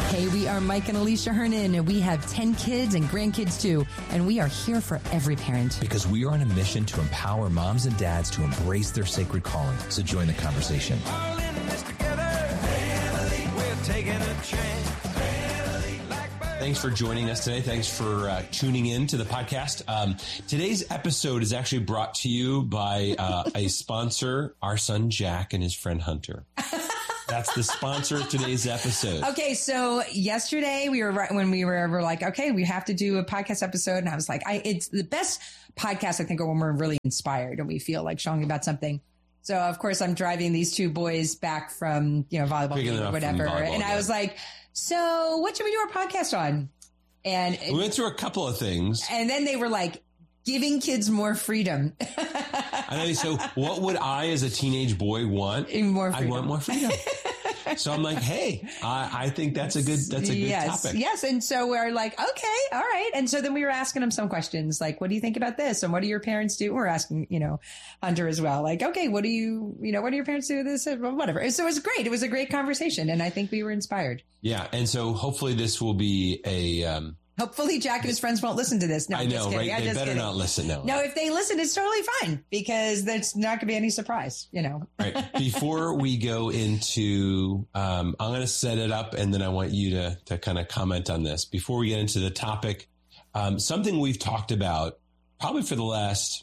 Hey, we are Mike and Alicia Hernan, and we have 10 kids and grandkids too, and we are here for every parent. Because we are on a mission to empower moms and dads to embrace their sacred calling. So join the conversation. All in this together. Family, we're taking a chance. Family, like birds. Thanks for joining us today. Thanks for tuning in to the podcast. Today's episode is actually brought to you by a sponsor, our son Jack and his friend Hunter. That's the sponsor of today's episode. Okay, so yesterday we're like, okay, we have to do a podcast episode, and I was like, it's the best podcast I think when we're really inspired and we feel like showing about something. So of course I'm driving these two boys back from volleyball game or whatever, and I was like, so what should we do our podcast on? And we went through a couple of things, and then they were like, giving kids more freedom. I know. So what would I, as a teenage boy, want? More freedom. I want more freedom. So I'm like, hey, I think that's a good topic. Yes. And so we're like, okay, all right. And so then we were asking them some questions like, what do you think about this? And what do your parents do? We're asking, Hunter as well. Like, okay, what do your parents do with this? Whatever. So it was great. It was a great conversation. And I think we were inspired. Yeah. And so hopefully this will be hopefully Jack and his friends won't listen to this. No, I know, right? They better not listen. No, if they listen, it's totally fine because there's not going to be any surprise, Right. Before we go into, I'm going to set it up and then I want you to kind of comment on this. Before we get into the topic, something we've talked about probably for the last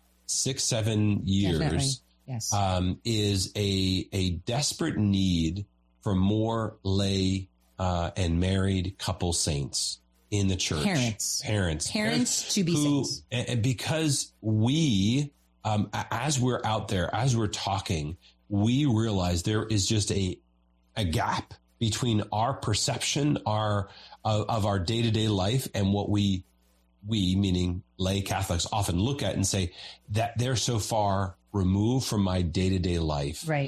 6-7 years, yes. Is a desperate need for more lay and married couple saints in the church. Parents to be saints. Because we, as we're out there, as we're talking, we realize there is just a gap between our perception of our day-to-day life and what we meaning lay Catholics often look at and say that they're so far removed from my day-to-day life. Right.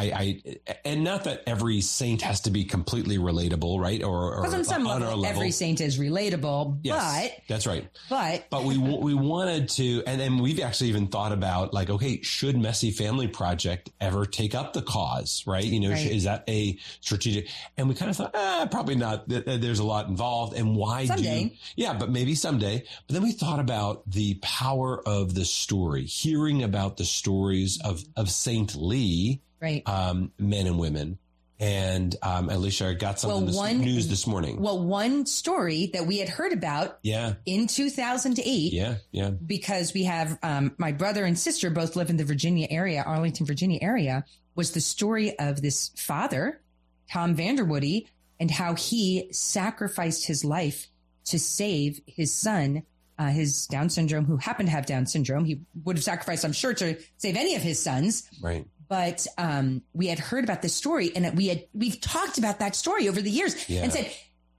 And not that every saint has to be completely relatable, right? Or on some level, every saint is relatable, yes, but that's right. But we wanted to, and then we've actually even thought about like, okay, should Messy Family Project ever take up the cause, right? Right. Is that a strategic? And we kind of thought, probably not. There's a lot involved, and why someday? But maybe someday. But then we thought about the power of the story, hearing about the stories of Saint Lee, right? Men and women. And Alicia got some news this morning. Well, one story that we had heard about in 2008. Yeah. Because we have my brother and sister both live in the Virginia area, Arlington, Virginia area, was the story of this father, Tom Vanderwoody, and how he sacrificed his life to save his son, his Down syndrome, who happened to have Down syndrome. He would have sacrificed, I'm sure, to save any of his sons. Right. But we had heard about this story, and we've talked about that story over the years and said,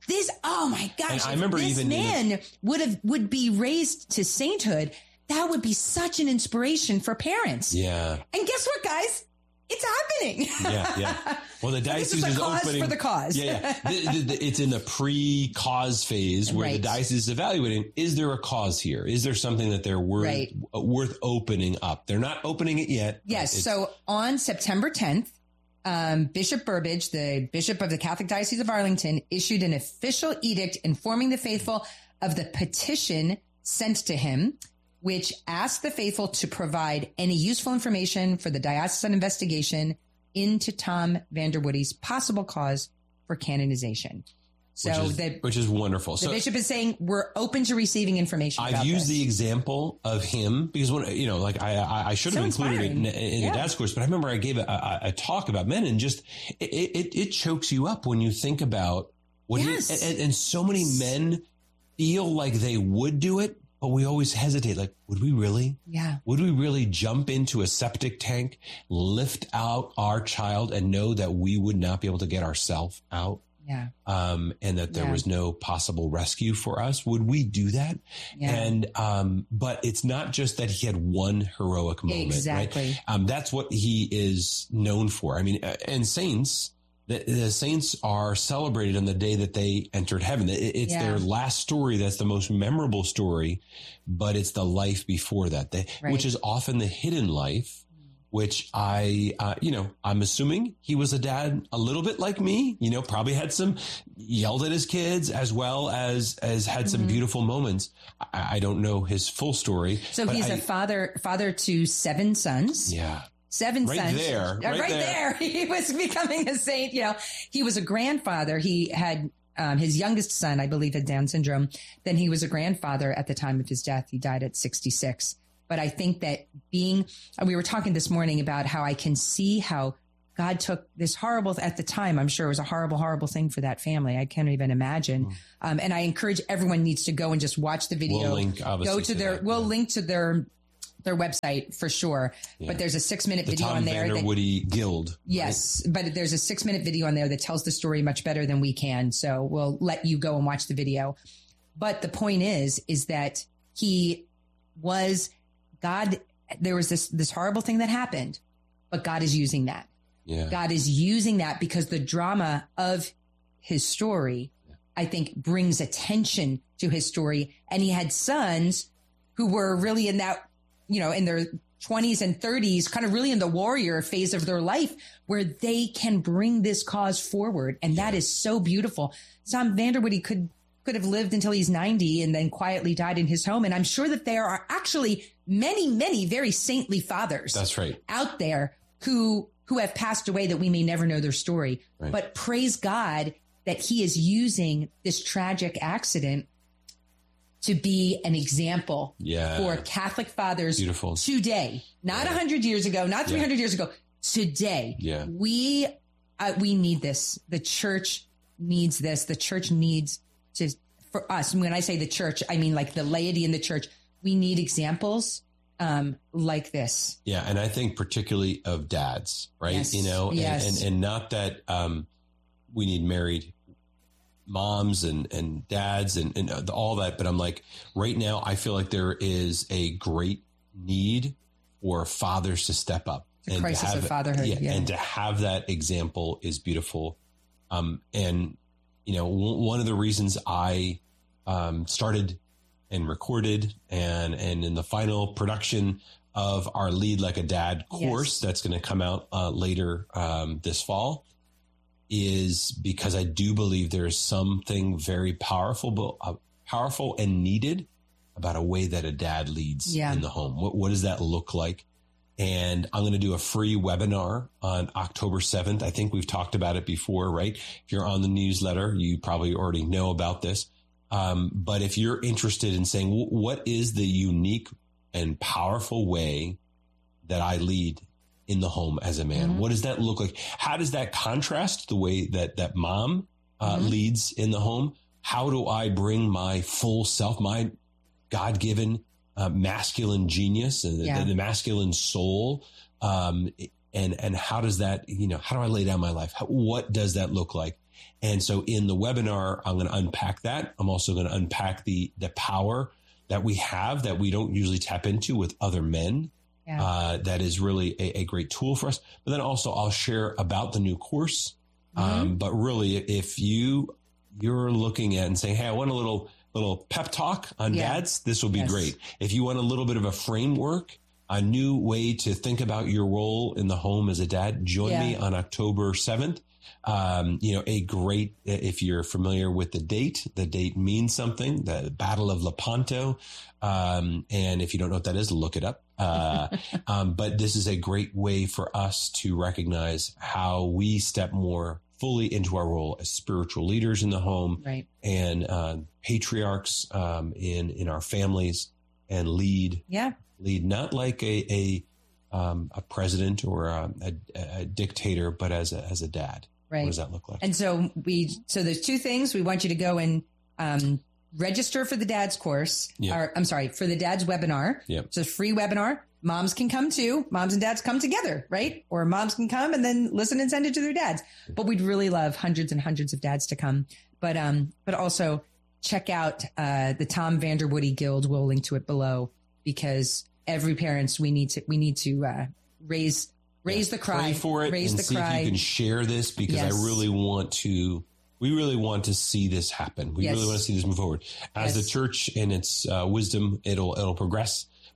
oh my gosh, I remember this man would be raised to sainthood, that would be such an inspiration for parents. Yeah. And guess what, guys? It's happening. Yeah. Well, the diocese is opening for the cause. Yeah. It's in the pre-cause phase where the diocese is evaluating, is there a cause here? Is there something that they're worth opening up? They're not opening it yet. Yes. So on September 10th, Bishop Burbidge, the Bishop of the Catholic Diocese of Arlington, issued an official edict informing the faithful of the petition sent to him, which asked the faithful to provide any useful information for the diocesan investigation into Tom Vanderwoody's possible cause for canonization. So which is wonderful. The bishop is saying we're open to receiving information. I've used the example of him because when I should have included it in the dad's course, but I remember I gave a talk about men, and just it chokes you up when you think about what and so many men feel like they would do it. But we always hesitate. Like, would we really? Yeah. Would we really jump into a septic tank, lift out our child, and know that we would not be able to get ourselves out? Yeah. And that there was no possible rescue for us? Would we do that? Yeah. And, but it's not just that he had one heroic moment. Exactly. Right? That's what he is known for. I mean, and saints, the saints are celebrated on the day that they entered heaven. It's their last story that's the most memorable story, but it's the life before that, which is often the hidden life which I'm assuming he was a dad a little bit like me, probably had some yelled at his kids as well as had some beautiful moments. I don't know his full story. So he's a father to 7 sons. Yeah. 7 right sons. There. Right there. He was becoming a saint. He was a grandfather. He had his youngest son, I believe, had Down syndrome. Then he was a grandfather at the time of his death. He died at 66. But I think that we were talking this morning about how I can see how God took this horrible, at the time, I'm sure it was a horrible, horrible thing for that family. I can't even imagine. And I encourage everyone needs to go and just watch the video. We'll link, obviously, link to their website for sure. Yeah. But there's a 6-minute video on there. The Tom Vanderwoody Guild. Yes. Right? But there's a 6-minute video on there that tells the story much better than we can. So we'll let you go and watch the video. But the point is that God, there was this horrible thing that happened, but God is using that. Yeah. God is using that because the drama of his story, I think, brings attention to his story. And he had sons who were really in that, in their 20s and 30s, kind of really in the warrior phase of their life, where they can bring this cause forward. And that is so beautiful. Tom Vanderwoody could have lived until he's 90 and then quietly died in his home. And I'm sure that there are actually many, many very saintly fathers. That's right. Out there who have passed away that we may never know their story. Right. But praise God that he is using this tragic accident to be an example for Catholic fathers today, not 100 years ago, not 300 years ago, today. Yeah. We need this. The church needs this. The church needs for us. When I say the church, I mean like the laity in the church. We need examples like this. Yeah. And I think particularly of dads, right? Yes. And not that we need married moms and dads and all that. But I'm like, right now, I feel like there is a great need for fathers to step up. The crisis of fatherhood. Yeah. And to have that example is beautiful. And, one of the reasons I started and recorded and in the final production of our Lead Like a Dad course that's going to come out later this fall is because I do believe there is something very powerful and needed about a way that a dad leads in the home. What does that look like? And I'm going to do a free webinar on October 7th. I think we've talked about it before, right? If you're on the newsletter, you probably already know about this. But if you're interested in saying, what is the unique and powerful way that I lead in the home as a man? What does that look like? How does that contrast the way that mom leads in the home? How do I bring my full self, my God-given masculine genius and the masculine soul? And how does that, how do I lay down my life? What does that look like? And so in the webinar, I'm going to unpack that. I'm also going to unpack the power that we have that we don't usually tap into with other men. That is really a great tool for us. But then also I'll share about the new course. But really, if you're looking at and saying, hey, I want a little pep talk on dads, this will be great. If you want a little bit of a framework, a new way to think about your role in the home as a dad, join me on October 7th. A great, if you're familiar with the date means something, the Battle of Lepanto. And if you don't know what that is, look it up. But this is a great way for us to recognize how we step more fully into our role as spiritual leaders in the home and patriarchs in our families and lead not like a president or a dictator, but as a dad. Right. What does that look like? And so there's 2 things. We want you to go and register for the dad's course. Or, I'm sorry, for the dad's webinar. It's a free webinar. Moms can come too. Moms and dads come together, right? Or moms can come and then listen and send it to their dads. But we'd really love hundreds and hundreds of dads to come. But also check out the Tom Vanderwoody Guild. We'll link to it below because every parents we need to raise the cry. Pray for it raise and the see cry. if you can share this because I really want to. We really want to see this happen. We really want to see this move forward. As the church in its wisdom, it'll progress.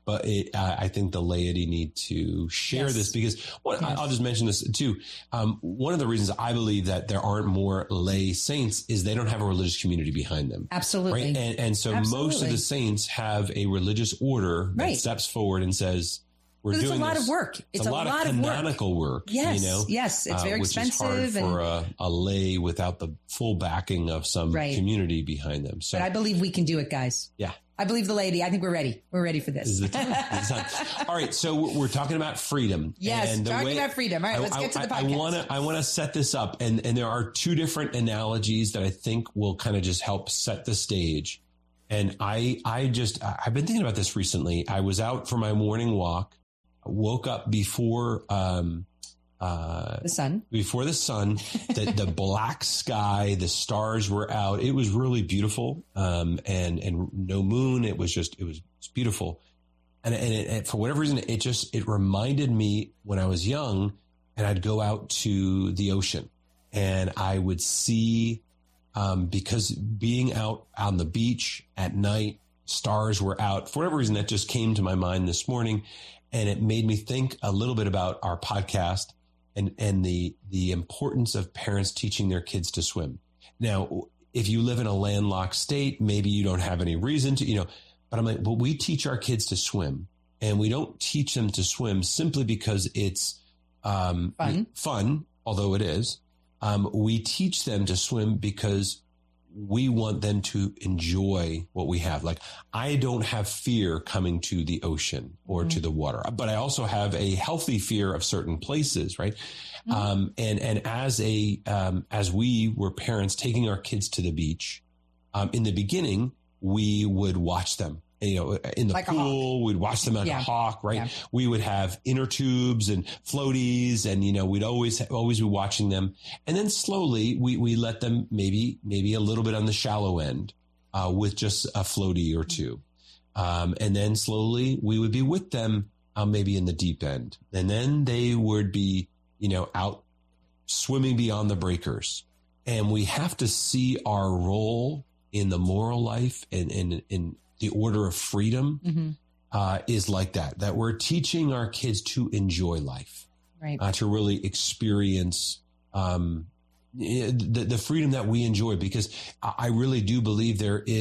but I think the laity need to share this because I'll just mention this too. One of the reasons I believe that there aren't more lay saints is they don't have a religious community behind them. Absolutely. Right. And so most of the saints have a religious order that steps forward and says, we're doing this. It's a lot of work. It's a lot of canonical work. Yes. You know? Yes. It's very expensive. Which is hard for a lay without the full backing of some community behind them. So, but I believe we can do it, guys. Yeah. I believe the laity. I think we're ready. We're ready for this. This is the time. All right. So we're talking about freedom. Yes. Talking about freedom. All right. Let's get to the podcast. I want to set this up. And there are two different analogies that I think will kind of just help set the stage. And I've been thinking about this recently. I was out for my morning walk. Woke up before the sun. Before the sun, the black sky, the stars were out. It was really beautiful, and no moon. It was beautiful, and it, for whatever reason, it reminded me when I was young, and I'd go out to the ocean, and I would see, because being out on the beach at night, stars were out. For whatever reason, that just came to my mind this morning. And it made me think a little bit about our podcast and the importance of parents teaching their kids to swim. Now, if you live in a landlocked state, maybe you don't have any reason to, but I'm like, but we teach our kids to swim, and we don't teach them to swim simply because it's fun, although it is. We teach them to swim because we want them to enjoy what we have. Like, I don't have fear coming to the ocean or to the water, but I also have a healthy fear of certain places. Right. And as we were parents taking our kids to the beach, in the beginning, we would watch them. In the pool, we'd watch them like a hawk, right? Yeah. We would have inner tubes and floaties, and we'd always be watching them. And then slowly we let them maybe a little bit on the shallow end, with just a floaty or two. And then slowly we would be with them, maybe in the deep end. And then they would be, out swimming beyond the breakers. And we have to see our role in the moral life and in the order of freedom, is like that we're teaching our kids to enjoy life, right? To really experience the freedom that we enjoy, because I really do believe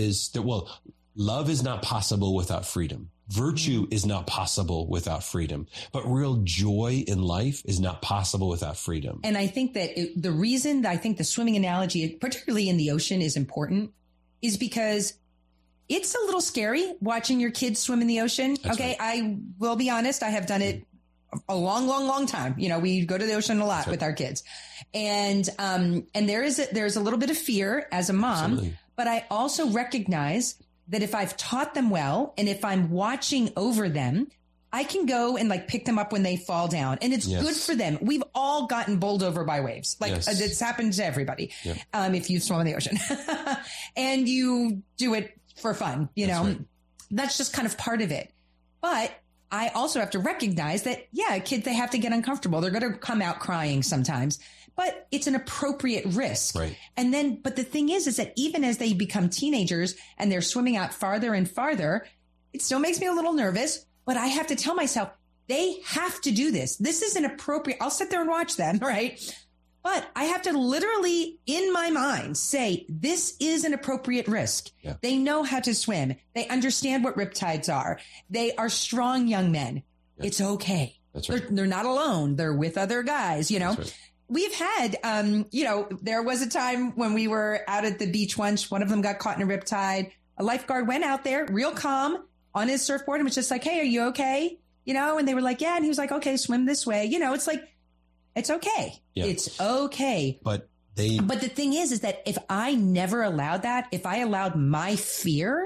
love is not possible without freedom. Virtue is not possible without freedom, but real joy in life is not possible without freedom. And I think that the reason that I think the swimming analogy, particularly in the ocean, is important is because it's a little scary watching your kids swim in the ocean. That's okay. Right. I will be honest. I have done it a long, long, long time. We go to the ocean a lot with our kids, and there's a little bit of fear as a mom, Absolutely. But I also recognize that if I've taught them well, and if I'm watching over them, I can go and pick them up when they fall down, and it's good for them. We've all gotten bowled over by waves. It's happened to everybody. Yep. If you swim in the ocean and you do it for fun, that's just kind of part of it. But I also have to recognize that, kids, they have to get uncomfortable. They're going to come out crying sometimes, but it's an appropriate risk. Right. And then, but the thing is that even as they become teenagers and they're swimming out farther and farther, it still makes me a little nervous, but I have to tell myself, they have to do this. This is an appropriate, I'll sit there and watch them, right? But I have to literally, in my mind, say, this is an appropriate risk. Yeah. They know how to swim. They understand what riptides are. They are strong young men. Yeah. It's okay. That's right. They're not alone. They're with other guys, That's right. We've had, there was a time when we were out at the beach once. One of them got caught in a riptide. A lifeguard went out there real calm on his surfboard and was just like, hey, are you okay? And they were like, yeah. And he was like, okay, swim this way. It's like, it's okay. Yeah. It's okay. But the thing is that if I never allowed that, if I allowed my fear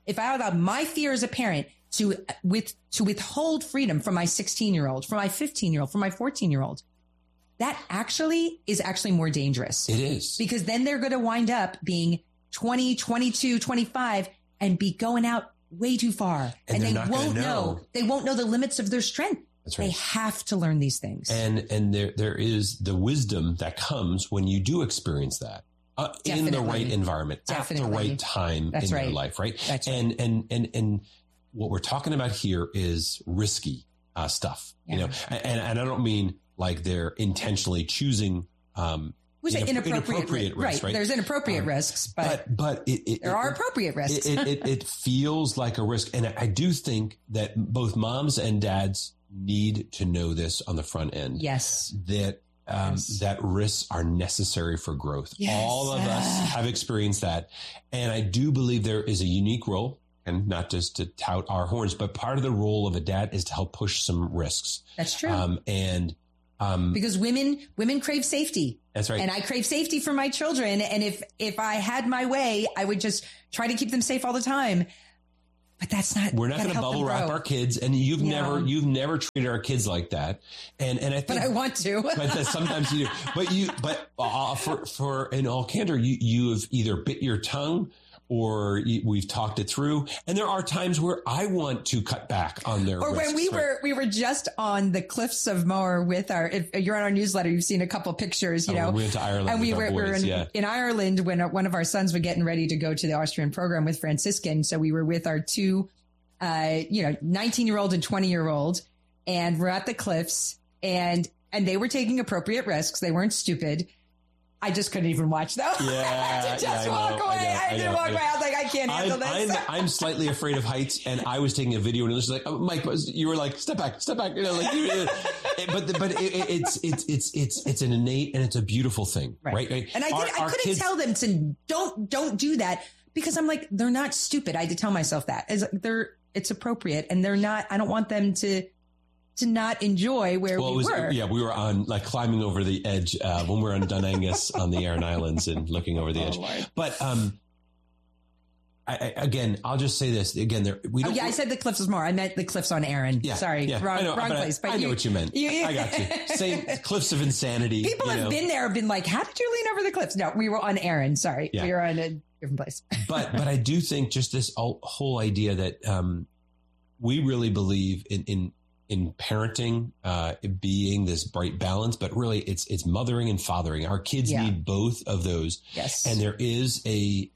as a parent to withhold freedom from my 16-year-old, from my 15-year-old, from my 14-year-old, that is actually more dangerous. It is. Because then they're going to wind up being 20, 22, 25 and be going out way too far. And they won't know the limits of their strength. That's right. They have to learn these things. And there is the wisdom that comes when you do experience that in the right environment, Definitely. At the right time in your life, right? That's right. And what we're talking about here is risky stuff, you know, and I don't mean like they're intentionally choosing inappropriate risks, right? There's inappropriate risks, but there are appropriate risks. It feels like a risk. And I do think that both moms and dads need to know this on the front end. Yes. That risks are necessary for growth. Yes. All of us have experienced that. And I do believe there is a unique role, and not just to tout our horns, but part of the role of a dad is to help push some risks. That's true. Because women crave safety. That's right. And I crave safety for my children. And if I had my way, I would just try to keep them safe all the time. But that's not. We're not going to bubble wrap our kids, and you've never treated our kids like that. And I think, but I want to. But sometimes you do. For in all candor, you have either bit your tongue, or we've talked it through. And there are times where I want to cut back on their Or risks, when we were just on the cliffs of Moher with if you're on our newsletter, you've seen a couple pictures, you know. We went to Ireland and we were in Ireland when one of our sons was getting ready to go to the Austrian program with Franciscan. So we were with our two, 19-year-old and 20-year-old, and we're at the cliffs, and they were taking appropriate risks. They weren't stupid. I just couldn't even watch them. Yeah, I had to just walk away. I didn't walk away. I was like, I can't handle this. I'm slightly afraid of heights, and I was taking a video, and it was like, oh, Mike, you were like, step back, you know, like, but it's an innate and it's a beautiful thing, right? And I couldn't tell them to don't do that, because I'm like, they're not stupid. I had to tell myself that it's appropriate, and they're not. I don't want them to not enjoy where we were. Yeah, we were on like climbing over the edge when we were on Dun Angus on the Aran Islands and looking over the edge. Lord. But I'll just say this again. I said the cliffs was more. I meant the cliffs on Aran. Yeah, sorry, wrong place. But I know what you meant. I got you. Same cliffs of insanity. People have been there, have been like, how did you lean over the cliffs? No, we were on Aran. Sorry, we were on a different place. but I do think just this whole idea that we really believe in parenting, being this bright balance, but really it's mothering and fathering. Our kids need both of those. Yes. And there is a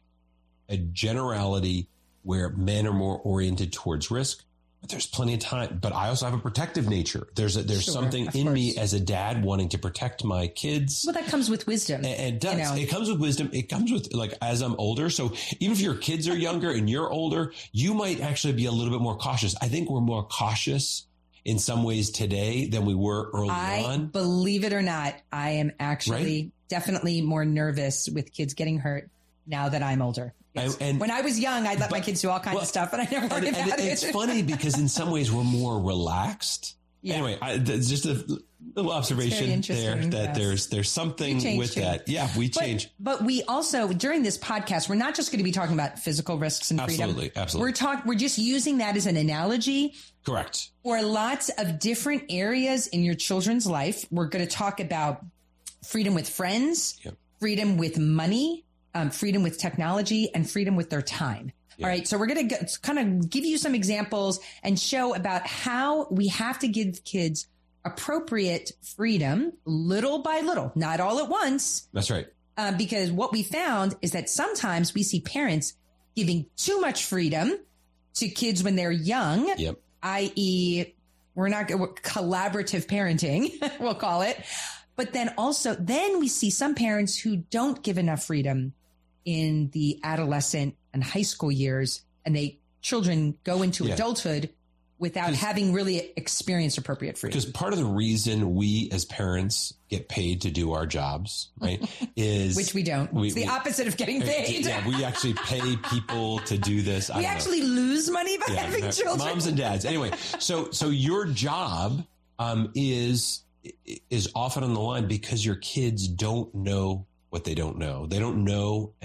generality where men are more oriented towards risk, but there's plenty of time. But I also have a protective nature. There's something in me as a dad wanting to protect my kids. Well, that comes with wisdom. And it does. You know? It comes with wisdom. It comes with, like, as I'm older. So even if your kids are younger and you're older, you might actually be a little bit more cautious. I think we're more cautious in some ways today than we were early on. Believe it or not, I am actually definitely more nervous with kids getting hurt now that I'm older. Yes. And when I was young, I'd let my kids do all kinds of stuff, but I never worried about it. It's funny because in some ways we're more relaxed. Yeah. Anyway, just a little observation there that there's something with that. Yeah, we change. But we also, during this podcast, we're not just going to be talking about physical risks and freedom. Absolutely. We're just using that as an analogy. Correct. For lots of different areas in your children's life. We're going to talk about freedom with friends, freedom with money, freedom with technology, and freedom with their time. Yeah. All right. So we're going to kind of give you some examples and show about how we have to give kids appropriate freedom little by little, not all at once. That's right. Because what we found is that sometimes we see parents giving too much freedom to kids when they're young, i.e. we're not collaborative parenting, we'll call it. But then we see some parents who don't give enough freedom in the adolescent and high school years, and children go into adulthood without having really experienced appropriate freedom. Because part of the reason we as parents get paid to do our jobs, right, is... Which we don't. It's the opposite of getting paid. Yeah, we actually pay people to do this. We actually lose money by having children. Moms and dads. Anyway, so your job is often on the line because your kids don't know what they don't know. They don't know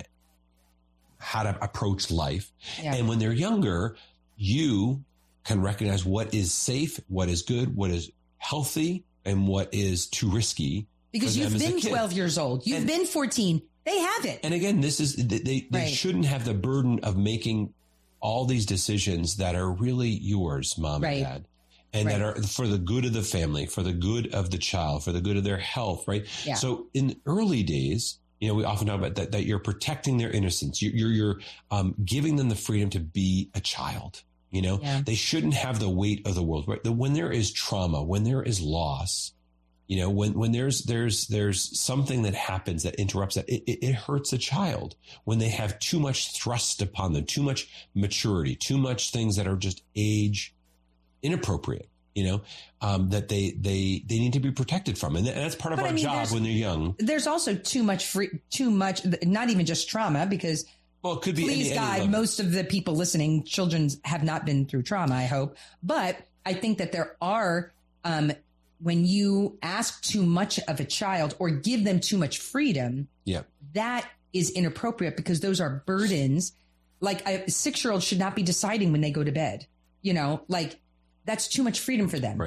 how to approach life. Yeah. And when they're younger, you can recognize what is safe, what is good, what is healthy, and what is too risky. Because you've been 12 years old. You've been 14. They haven't. And again, this is, they shouldn't have the burden of making all these decisions that are really yours, mom and dad. And that are for the good of the family, for the good of the child, for the good of their health, right? Yeah. So in the early days, we often talk about that you're protecting their innocence. You're giving them the freedom to be a child. You know, Yeah. they shouldn't have the weight of the world. Right? When there is trauma, when there is loss, you know, when there's something that happens that interrupts that, it hurts a child when they have too much thrust upon them, too much maturity, too much things that are just age inappropriate, you know, that they need to be protected from. And that's part of our job when they're young. There's also too much, not even just trauma, because well, it could be please any God, level. most of the people listening, children have not been through trauma, I hope. But I think that there are, when you ask too much of a child or give them too much freedom, Yeah. that is inappropriate because those are burdens. Like a 6-year-old should not be deciding when they go to bed, you know, like that's too much freedom for them. Right.